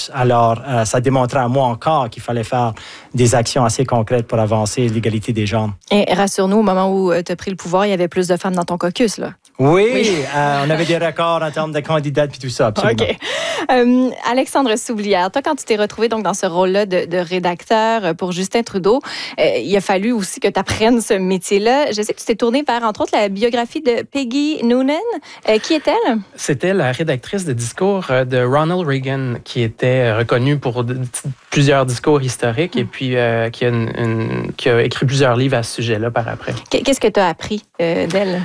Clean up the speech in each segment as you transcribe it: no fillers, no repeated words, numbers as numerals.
plus. Alors, ça démontrait à moi encore qu'il fallait faire des actions assez concrètes pour avancer l'égalité des genres. Et rassure-nous, au moment où tu as pris le pouvoir, il y avait plus de femmes dans ton caucus, là. Oui. On avait des records en termes de candidates et tout ça, absolument. OK. Alexandre Soublière, toi, quand tu t'es retrouvé donc, dans ce rôle-là de rédacteur pour Justin Trudeau, il a fallu aussi que tu apprennes ce métier-là. Je sais que tu t'es tourné vers, entre autres, la biographie de Peggy Noonan. Qui est-elle? C'était la rédactrice de discours de Ronald Reagan, qui était reconnue pour plusieurs discours historiques et puis qui a écrit plusieurs livres à ce sujet-là par après. Qu'est-ce que tu as appris d'elle?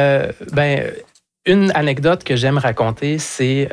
Une anecdote que j'aime raconter, c'est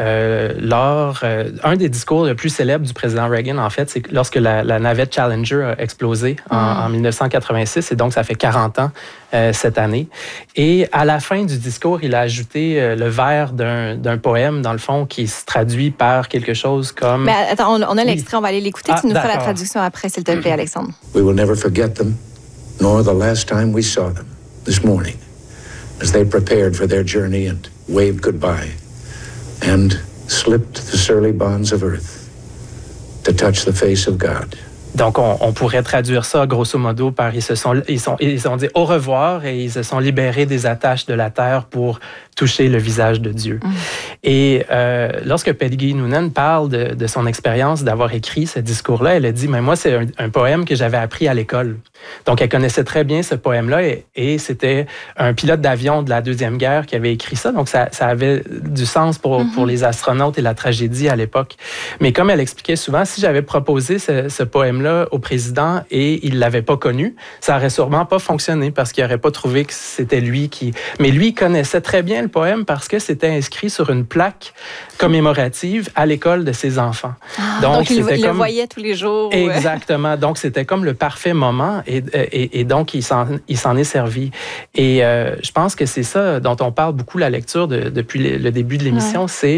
un des discours le plus célèbres du président Reagan, en fait, c'est lorsque la navette Challenger a explosé en 1986, et donc ça fait 40 ans cette année. Et à la fin du discours, il a ajouté le vers d'un poème, dans le fond, qui se traduit par quelque chose comme... Mais attends, on a l'extrait, on va aller l'écouter. Tu nous feras la traduction après, s'il te plaît, Alexandre. We will never forget them, nor the last time we saw them, this morning. As they prepared for their journey and waved goodbye and slipped the surly bonds of earth to touch the face of God. Donc, on pourrait traduire ça, grosso modo, par ils ont dit au revoir et ils se sont libérés des attaches de la terre pour toucher le visage de Dieu. Et lorsque Peggy Noonan parle de son expérience d'avoir écrit ce discours-là, elle a dit, mais moi, c'est un poème que j'avais appris à l'école. Donc, elle connaissait très bien ce poème-là et c'était un pilote d'avion de la Deuxième Guerre qui avait écrit ça. Donc, ça avait du sens pour les astronautes et la tragédie à l'époque. Mais comme elle expliquait souvent, si j'avais proposé ce poème-là au président et il l'avait pas connu, ça aurait sûrement pas fonctionné parce qu'il aurait pas trouvé que c'était lui qui... Mais lui, il connaissait très bien le poème parce que c'était inscrit sur une plaque commémorative à l'école de ses enfants. Donc il le voyait tous les jours. Exactement. Donc, c'était comme le parfait moment et donc, il s'en est servi. Et je pense que c'est ça dont on parle beaucoup, la lecture depuis le début de l'émission, c'est...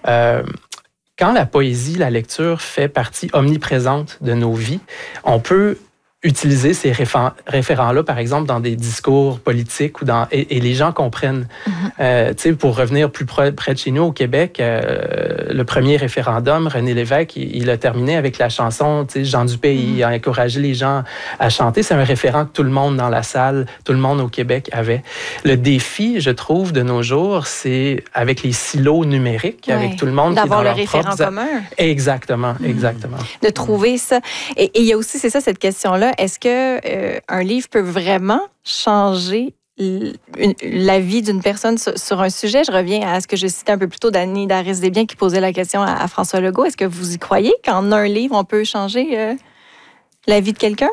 quand la poésie, la lecture fait partie omniprésente de nos vies, on peut utiliser ces référents-là, par exemple, dans des discours politiques et les gens comprennent. Pour revenir plus près de chez nous, au Québec, le premier référendum, René Lévesque, il a terminé avec la chanson « Gens du pays », il a encouragé les gens à chanter. C'est un référent que tout le monde dans la salle, tout le monde au Québec avait. Le défi, je trouve, de nos jours, c'est avec les silos numériques, avec tout le monde qui est dans leur propre... D'avoir le référent commun. Exactement. De trouver ça. Et il y a aussi, c'est ça, cette question-là. Est-ce qu'un livre peut vraiment changer la vie d'une personne sur un sujet? Je reviens à ce que je citais un peu plus tôt d'Annie Darès-Desbiens qui posait la question à François Legault. Est-ce que vous y croyez qu'en un livre, on peut changer la vie de quelqu'un?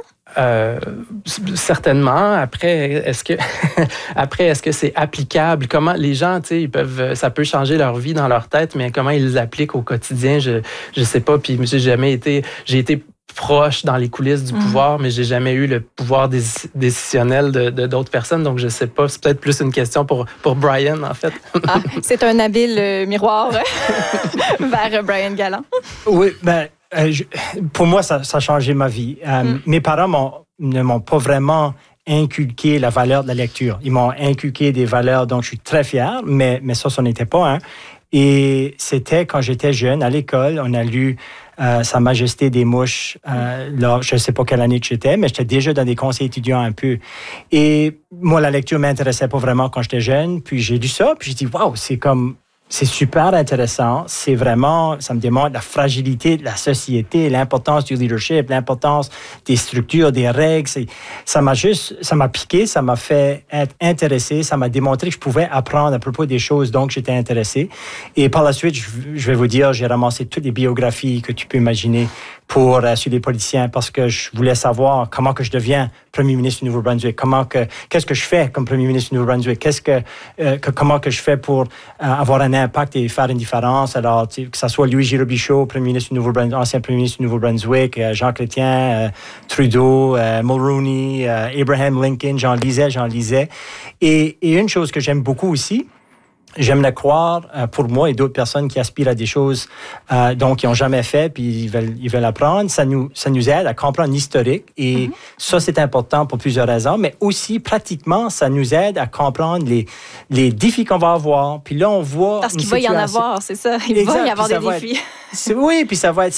Certainement. Après, est-ce que c'est applicable? Comment les gens, ça peut changer leur vie dans leur tête, mais comment ils l'appliquent au quotidien, je sais pas. Puis j'ai été proche dans les coulisses du pouvoir, mais j'ai jamais eu le pouvoir décisionnel de d'autres personnes, donc je sais pas. C'est peut-être plus une question pour Brian, en fait. C'est un habile miroir vers Brian Galland. Oui, pour moi, ça a changé ma vie. Mes parents ne m'ont pas vraiment inculqué la valeur de la lecture. Ils m'ont inculqué des valeurs dont je suis très fier, mais ça n'était pas un. Et c'était quand j'étais jeune, à l'école, on a lu Sa Majesté des Mouches. Là, je ne sais pas quelle année j'étais, mais j'étais déjà dans des conseils étudiants un peu. Et moi, la lecture ne m'intéressait pas vraiment quand j'étais jeune. Puis j'ai lu ça, puis j'ai dit, waouh, c'est super intéressant. C'est vraiment, ça me démontre la fragilité de la société, l'importance du leadership, l'importance des structures, des règles. Ça m'a piqué, ça m'a fait être intéressé, ça m'a démontré que je pouvais apprendre à propos des choses, donc j'étais intéressé. Et par la suite, je vais vous dire, j'ai ramassé toutes les biographies que tu peux imaginer sur les politiciens parce que je voulais savoir comment que je deviens premier ministre du Nouveau-Brunswick, qu'est-ce que je fais comme premier ministre du Nouveau-Brunswick, comment que je fais pour avoir un impact et faire une différence. Alors, que ce soit Louis Robichaud, premier ministre du Nouveau-Brunswick, ancien premier ministre du Nouveau-Brunswick, Jean Chrétien, Trudeau, Mulroney, Abraham Lincoln, j'en lisais. Et une chose que j'aime beaucoup aussi, j'aime le croire pour moi et d'autres personnes qui aspirent à des choses donc qui n'ont jamais fait puis ils veulent apprendre. Ça nous aide à comprendre l'historique et ça, c'est important pour plusieurs raisons, mais aussi pratiquement, ça nous aide à comprendre les défis qu'on va avoir. Puis là, on voit... Parce qu'il va y en avoir, c'est ça. Il va y avoir des défis. Oui, puis ça va être